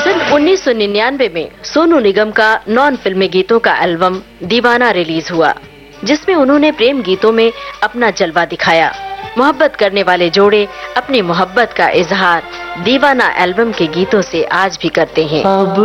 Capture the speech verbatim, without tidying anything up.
सन उन्नीस सौ निन्यानवे में सोनू निगम का नॉन फिल्मी गीतों का एल्बम दीवाना रिलीज हुआ, जिसमें उन्होंने प्रेम गीतों में अपना जलवा दिखाया। मोहब्बत करने वाले जोड़े अपनी मोहब्बत का इजहार दीवाना एल्बम के गीतों से आज भी करते हैं। अब